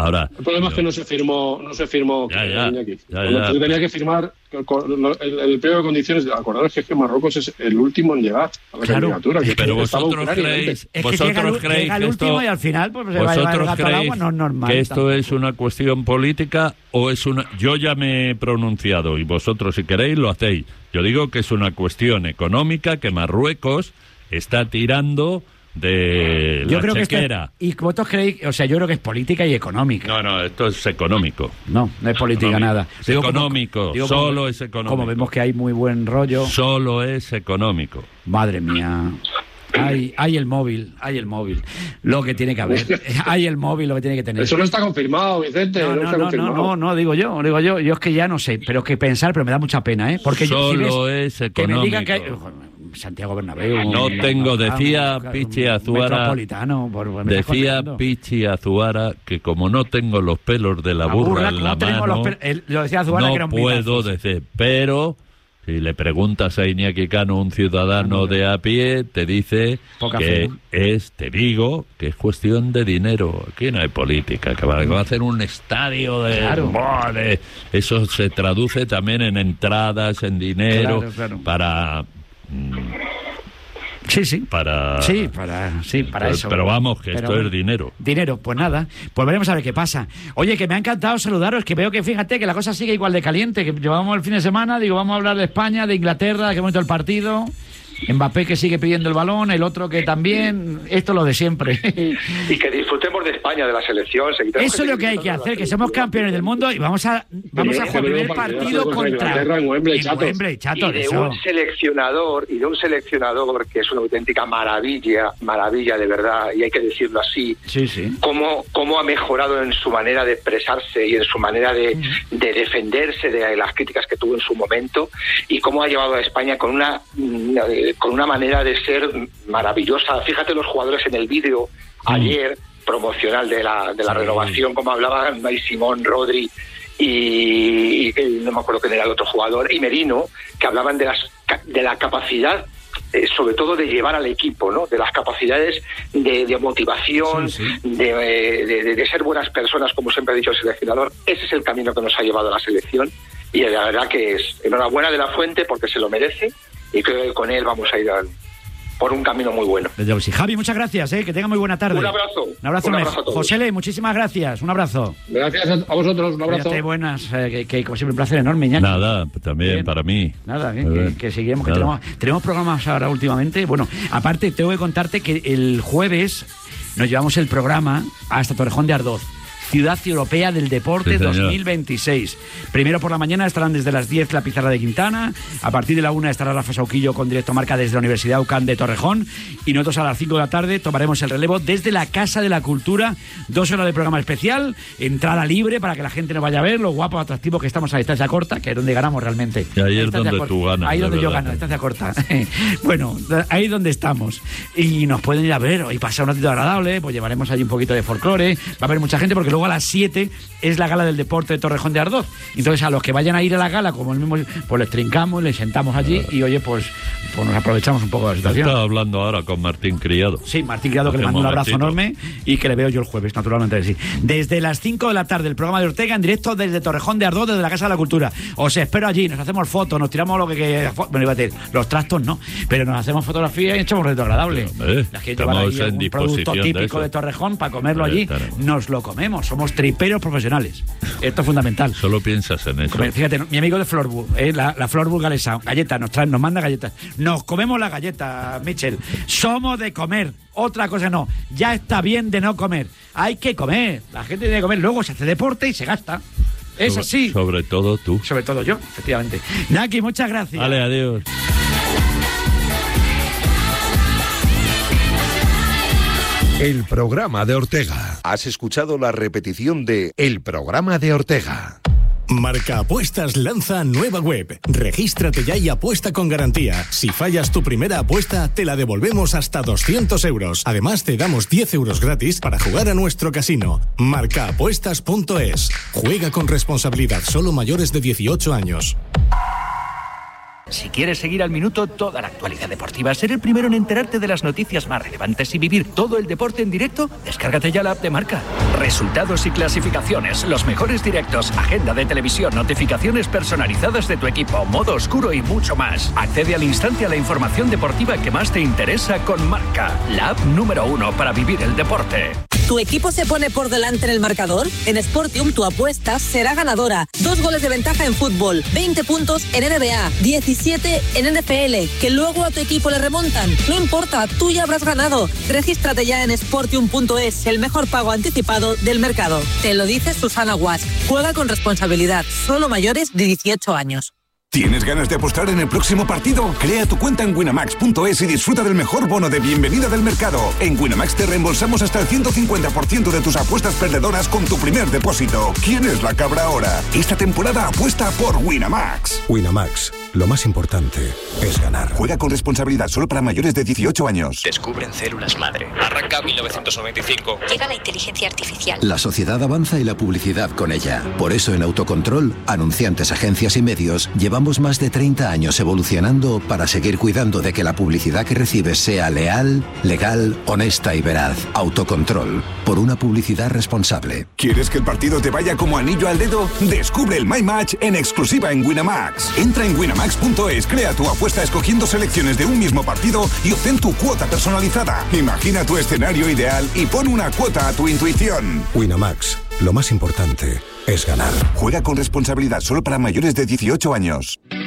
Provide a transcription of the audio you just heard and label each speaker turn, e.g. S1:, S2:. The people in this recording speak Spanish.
S1: Ahora,
S2: el problema es que no se firmó Iñaki. Tú tenías que firmar el pliego de condiciones. Acordaros que Marruecos es el último en llegar a la candidatura.
S1: Pero vosotros creéis
S3: llega el último y al final pues se va a llevar el gato al agua, no es normal.
S1: Que esto tampoco es una cuestión política o es una... Yo ya me he pronunciado y vosotros si queréis lo hacéis. Yo digo que es una cuestión económica que Marruecos está tirando de la chequera.
S3: ¿Y vosotros creéis? O sea, yo creo que es política y económica.
S1: No, esto es económico.
S3: No es política nada.
S1: Es económico, solo es económico.
S3: Como vemos que hay muy buen rollo.
S1: Solo es económico.
S3: Madre mía. Hay el móvil, lo que tiene que haber. Hay el móvil, lo que tiene que tener.
S2: Eso no está confirmado, Vicente.
S3: No, digo yo. Yo es que ya no sé, pero que pensar, pero me da mucha pena, ¿eh? Porque
S1: solo es económico.
S3: Que me digan que hay... Santiago Bernabéu.
S1: No tengo, decía Pichi Azuara. Decía Pichi Azuara que como no tengo los pelos de la burra en la mano,
S3: lo decía Azuara,
S1: no puedo decir, pero... Si le preguntas a Iñaki Cano, un ciudadano de a pie, te dice te digo que es cuestión de dinero. Aquí no hay política, que va a hacer un estadio de... Eso se traduce también en entradas, en dinero, para... Para eso. Pero vamos, que esto es dinero.
S3: Dinero, pues nada. Pues veremos a ver qué pasa. Oye, que me ha encantado saludaros, que veo que, fíjate, que la cosa sigue igual de caliente, que llevamos el fin de semana, vamos a hablar de España, de Inglaterra, de qué momento el partido... Mbappé que sigue pidiendo el balón, el otro que tammo, esto es lo de siempre.
S4: Y que disfrutemos de España, de la selección.
S3: Eso es lo que hay que hacer, que somos campeones del mundo y vamos a jugar el primer partido contra
S2: Wembley,
S3: chato.
S4: Y de un seleccionador que es una auténtica maravilla de verdad, y hay que decirlo así.
S3: Sí.
S4: Cómo ha mejorado en su manera de expresarse y en su manera de defenderse de las críticas que tuvo en su momento, y cómo ha llevado a España con una manera de ser maravillosa. Fíjate los jugadores en el vídeo ayer promocional de la renovación, como hablaban Simón, Rodri y no me acuerdo quién era el otro jugador, y Merino, que hablaban de la capacidad, sobre todo de llevar al equipo, ¿no? De las capacidades de motivación, de ser buenas personas, como siempre ha dicho el seleccionador. Ese es el camino que nos ha llevado a la selección, y la verdad que es enhorabuena de la Fuente porque se lo merece. Y creo que con él vamos a ir por un camino muy bueno.
S3: Javi, muchas gracias, que tenga muy buena tarde.
S4: Un abrazo.
S3: Un abrazo a todos. José, muchísimas gracias. Un abrazo.
S2: Gracias a vosotros, un abrazo.
S3: Cuídate, buenas, que como siempre un placer enorme, Iñaki.
S1: Nada, también bien. Para mí.
S3: Nada, que seguimos, que tenemos programas ahora últimamente. Bueno, aparte tengo que contarte que el jueves nos llevamos el programa hasta Torrejón de Ardoz. Ciudad Europea del Deporte 2026. Primero por la mañana estarán desde las 10 la pizarra de Quintana. A partir de la 1 estará Rafa Sauquillo con Directo Marca desde la Universidad UCAM de Torrejón. Y nosotros a las 5 de la tarde tomaremos el relevo desde la Casa de la Cultura. 2 horas de programa especial. Entrada libre para que la gente nos vaya a ver lo guapos, atractivos que estamos a distancia corta, que es donde ganamos realmente.
S1: Y ahí es donde tú ganas.
S3: Ahí es donde yo gano, a distancia corta. Bueno, ahí es donde estamos. Y nos pueden ir a ver y pasar un ratito agradable. Pues llevaremos allí un poquito de folclore. Va a haber mucha gente porque luego a las 7 es la gala del deporte de Torrejón de Ardoz. Entonces a los que vayan a ir a la gala, como el mismo, pues les trincamos, les sentamos allí y oye, pues nos aprovechamos un poco de la situación.
S1: Estaba hablando ahora con Martín Criado.
S3: Sí, Martín Criado, que le mando un abrazo enorme y que le veo yo el jueves, naturalmente sí. Desde las 5 de la tarde el programa de Ortega en directo desde Torrejón de Ardoz, desde la Casa de la Cultura. Os espero allí, nos hacemos fotos, nos tiramos lo que bueno, iba a decir, los trastos no, pero nos hacemos fotografía y echamos un reto agradable.
S1: La gente va a un
S3: producto típico de Torrejón para comerlo allí, nos lo comemos, somos triperos profesionales. Esto es fundamental.
S1: Solo piensas en eso.
S3: Fíjate, mi amigo de Florburg, la Florburg galesa, galletas, nos manda galletas. Nos comemos las galletas, Michel. Somos de comer, otra cosa no. Ya está bien de no comer. Hay que comer. La gente tiene que comer. Luego se hace deporte y se gasta. Es así.
S1: Sobre todo tú.
S3: Sobre todo yo, efectivamente. Naki, muchas gracias.
S1: Vale, adiós.
S5: El programa de Ortega. Has escuchado la repetición de El programa de Ortega.
S6: Marca Apuestas lanza nueva web. Regístrate ya y apuesta con garantía. Si fallas tu primera apuesta, te la devolvemos hasta 200 euros. Además, te damos 10 euros gratis para jugar a nuestro casino. Marcaapuestas.es. Juega con responsabilidad, solo mayores de 18 años.
S7: Si quieres seguir al minuto toda la actualidad deportiva, ser el primero en enterarte de las noticias más relevantes y vivir todo el deporte en directo, descárgate ya la app de Marca. Resultados y clasificaciones, los mejores directos, agenda de televisión, notificaciones personalizadas de tu equipo, modo oscuro y mucho más. Accede al instante a la información deportiva que más te interesa con Marca, la app número 1 para vivir el deporte.
S8: ¿Tu equipo se pone por delante en el marcador? En Sportium tu apuesta será ganadora. 2 goles de ventaja en fútbol, 20 puntos en NBA, 17 en NFL, que luego a tu equipo le remontan. No importa, tú ya habrás ganado. Regístrate ya en Sportium.es, el mejor pago anticipado del mercado. Te lo dice Susana Guas. Juega con responsabilidad, solo mayores de 18 años.
S9: ¿Tienes ganas de apostar en el próximo partido? Crea tu cuenta en winamax.es y disfruta del mejor bono de bienvenida del mercado. En Winamax te reembolsamos hasta el 150% de tus apuestas perdedoras con tu primer depósito. ¿Quién es la cabra ahora? Esta temporada apuesta por Winamax.
S5: Winamax, lo más importante es ganar.
S9: Juega con responsabilidad, solo para mayores de 18 años.
S10: Descubren células madre. Arranca 1995.
S11: Llega la inteligencia artificial.
S12: La sociedad avanza y la publicidad con ella. Por eso en Autocontrol, anunciantes, agencias y medios, llevamos más de 30 años evolucionando para seguir cuidando de que la publicidad que recibes sea leal, legal, honesta y veraz. Autocontrol, por una publicidad responsable.
S9: ¿Quieres que el partido te vaya como anillo al dedo? Descubre el My Match en exclusiva en Winamax. Entra en winamax.es, crea tu apuesta escogiendo selecciones de un mismo partido y obtén tu cuota personalizada. Imagina tu escenario ideal y pon una cuota a tu intuición.
S5: Winamax, lo más importante es ganar.
S9: Juega con responsabilidad, solo para mayores de 18 años.